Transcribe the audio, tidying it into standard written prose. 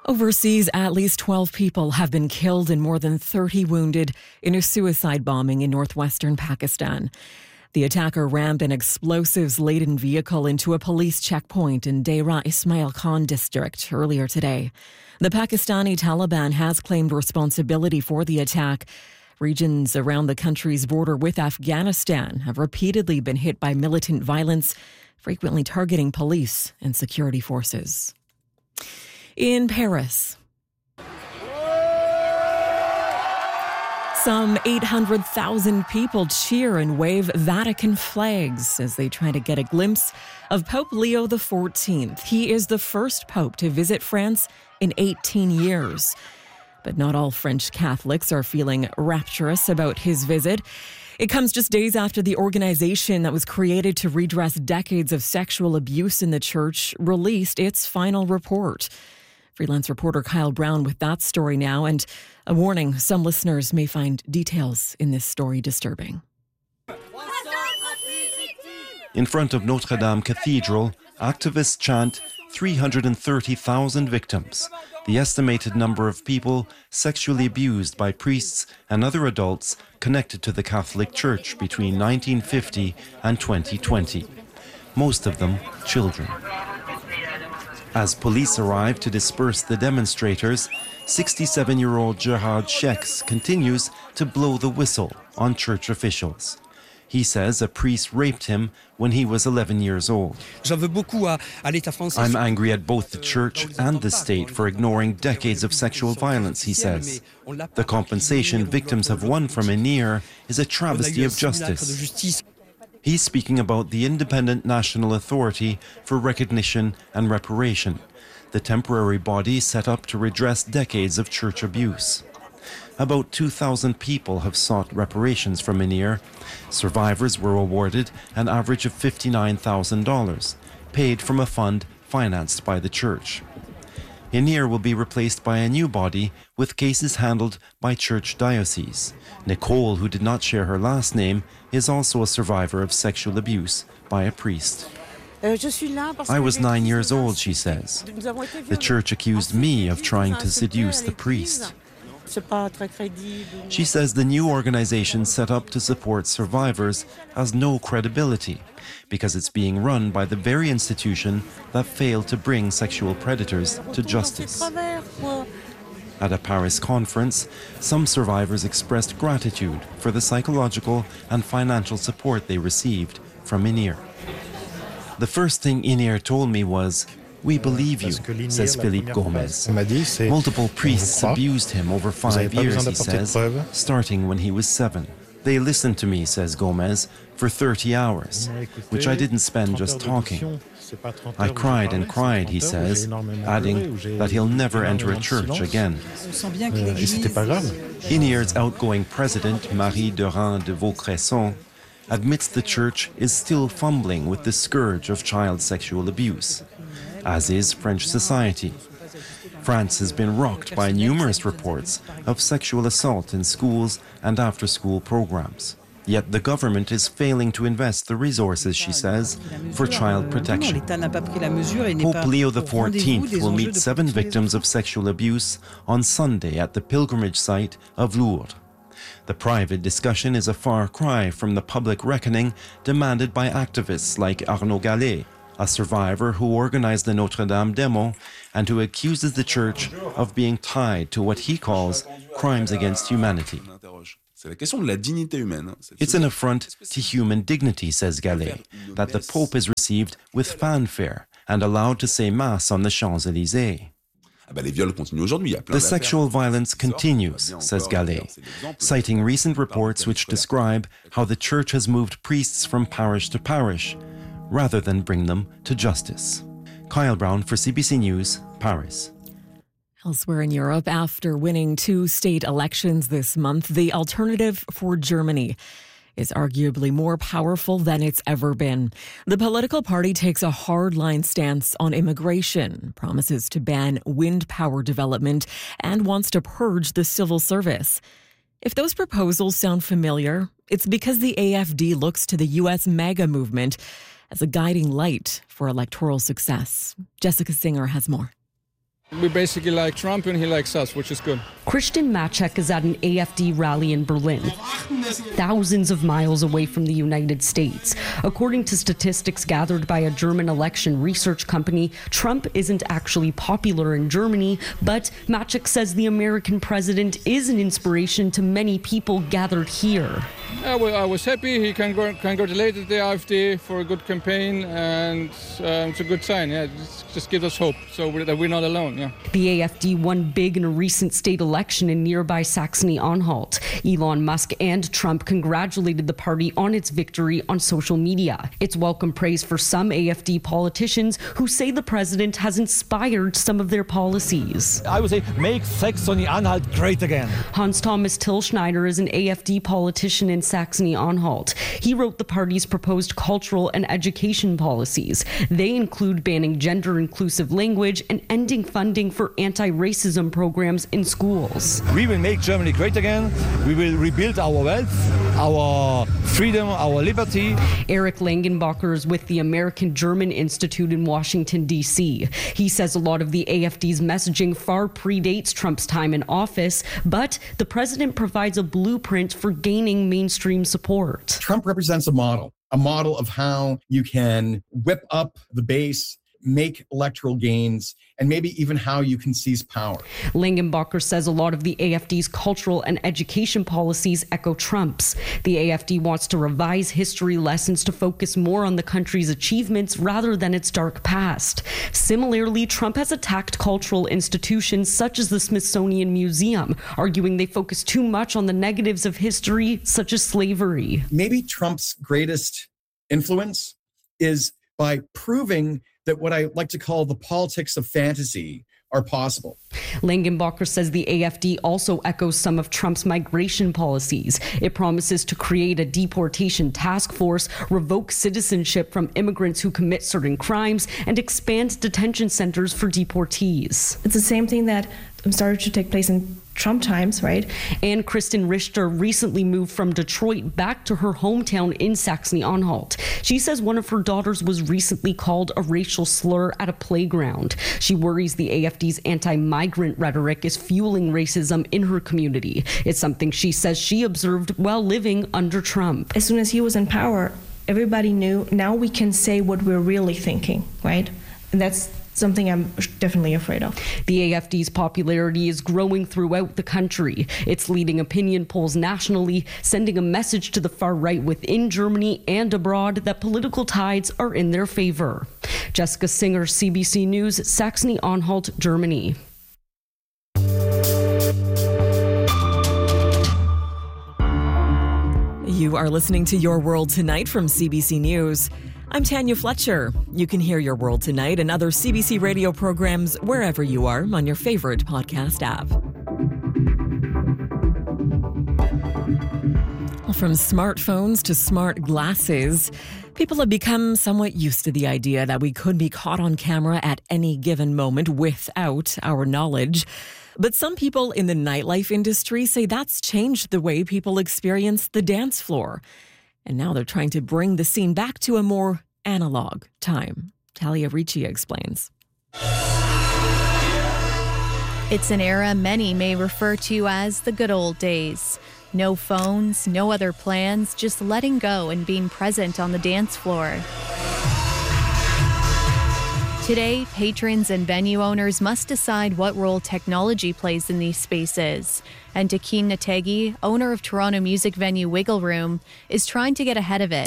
Overseas, at least 12 people have been killed and more than 30 wounded in a suicide bombing in northwestern Pakistan. The attacker rammed an explosives-laden vehicle into a police checkpoint in Dera Ismail Khan district earlier today. The Pakistani Taliban has claimed responsibility for the attack. Regions around the country's border with Afghanistan have repeatedly been hit by militant violence, frequently targeting police and security forces. In Paris, some 800,000 people cheer and wave Vatican flags as they try to get a glimpse of Pope Leo XIV. He is the first pope to visit France in 18 years. But not all French Catholics are feeling rapturous about his visit. It comes just days after the organization that was created to redress decades of sexual abuse in the church released its final report. Freelance reporter Kyle Brown with that story now, and a warning, some listeners may find details in this story disturbing. In front of Notre Dame Cathedral, activists chant 330,000 victims, the estimated number of people sexually abused by priests and other adults connected to the Catholic Church between 1950 and 2020. Most of them children. As police arrive to disperse the demonstrators, 67-year-old Gerard Schex continues to blow the whistle on church officials. He says a priest raped him when he was 11 years old. I'm angry at both the church and the state for ignoring decades of sexual violence, he says. The compensation victims have won from INEAR is a travesty of justice. He's speaking about the Independent National Authority for Recognition and Reparation, the temporary body set up to redress decades of church abuse. About 2,000 people have sought reparations from INEAR. Survivors were awarded an average of $59,000, paid from a fund financed by the church. INEAR will be replaced by a new body with cases handled by church dioceses. Nicole, who did not share her last name, is also a survivor of sexual abuse by a priest. I was 9 years old, she says. The church accused me of trying to seduce the priest. She says the new organization set up to support survivors has no credibility because it's being run by the very institution that failed to bring sexual predators to justice. At a Paris conference, some survivors expressed gratitude for the psychological and financial support they received from INEAR. The first thing INEAR told me was, "We believe you," says Philippe Gomez. Multiple priests abused him over 5 years, he says, starting when he was 7. They listened to me, says Gomez, for 30 hours, which I didn't spend just talking. I cried and cried, he says, adding that he'll never enter a church again. INEAR's outgoing president, Marie Durand de Vaucresson, admits the church is still fumbling with the scourge of child sexual abuse, as is French society. France has been rocked by numerous reports of sexual assault in schools and after-school programs. Yet the government is failing to invest the resources, she says, for child protection. Pope Leo XIV will meet 7 victims of sexual abuse on Sunday at the pilgrimage site of Lourdes. The private discussion is a far cry from the public reckoning demanded by activists like Arnaud Gallet, a survivor who organized the Notre Dame demo and who accuses the church of being tied to what he calls crimes against humanity. It's an affront to human dignity, says Gallet, that the Pope is received with fanfare and allowed to say Mass on the Champs-Élysées. The sexual violence continues, says Gallet, citing recent reports which describe how the church has moved priests from parish to parish, rather than bring them to justice. Kyle Brown for CBC News, Paris. Elsewhere in Europe, after winning 2 state elections this month, the Alternative for Germany is arguably more powerful than it's ever been. The political party takes a hardline stance on immigration, promises to ban wind power development, and wants to purge the civil service. If those proposals sound familiar, it's because the AFD looks to the U.S. MAGA movement as a guiding light for electoral success. Jessica Singer has more. We basically like Trump and he likes us, which is good. Christian Maciek is at an AfD rally in Berlin, thousands of miles away from the United States. According to statistics gathered by a German election research company, Trump isn't actually popular in Germany, but Maciek says the American president is an inspiration to many people gathered here. I was happy. He congratulated the AfD for a good campaign, and it's a good sign. Yeah, just gives us hope so that we're not alone. Yeah. The AfD won big in a recent state election in nearby Saxony-Anhalt. Elon Musk and Trump congratulated the party on its victory on social media. It's welcomed praise for some AfD politicians who say the president has inspired some of their policies. I would say make Saxony-Anhalt great again. Hans-Thomas Tilschneider is an AfD politician in Saxony-Anhalt. He wrote the party's proposed cultural and education policies. They include banning gender-inclusive language and ending funding for anti-racism programs in schools. We will make Germany great again. We will rebuild our wealth, our freedom, our liberty. Eric Langenbacher is with the American German Institute in Washington, D.C. He says a lot of the AfD's messaging far predates Trump's time in office, but the president provides a blueprint for gaining mainstream support. Trump represents a model of how you can whip up the base, make electoral gains, and maybe even how you can seize power. Langenbacher says a lot of the AfD's cultural and education policies echo Trump's. The AfD wants to revise history lessons to focus more on the country's achievements rather than its dark past. Similarly, Trump has attacked cultural institutions such as the Smithsonian Museum, arguing they focus too much on the negatives of history, such as slavery. Maybe Trump's greatest influence is by proving that what I like to call the politics of fantasy are possible. Langenbacher says the AfD also echoes some of Trump's migration policies. It promises to create a deportation task force, revoke citizenship from immigrants who commit certain crimes, and expand detention centers for deportees. It's the same thing that started to take place in Trump times, right? And Kristen Richter recently moved from Detroit back to her hometown in Saxony-Anhalt. She says one of her daughters was recently called a racial slur at a playground. She worries the AfD's anti-migrant rhetoric is fueling racism in her community. It's something she says she observed while living under Trump. As soon as he was in power, everybody knew now we can say what we're really thinking, right? And that's something I'm definitely afraid of. The AfD's popularity is growing throughout the country. It's leading opinion polls nationally, sending a message to the far right within Germany and abroad that political tides are in their favor. Jessica Singer, CBC News, Saxony-Anhalt, Germany. You are listening to Your World Tonight from CBC News. I'm Tanya Fletcher. You can hear Your World Tonight and other CBC radio programs wherever you are on your favorite podcast app. Well, from smartphones to smart glasses, people have become somewhat used to the idea that we could be caught on camera at any given moment without our knowledge. But some people in the nightlife industry say that's changed the way people experience the dance floor. And now they're trying to bring the scene back to a more analog time. Talia Ricci explains. It's an era many may refer to as the good old days. No phones, no other plans, just letting go and being present on the dance floor. Today, patrons and venue owners must decide what role technology plays in these spaces. And Takeen Nategi, owner of Toronto music venue Wiggle Room, is trying to get ahead of it.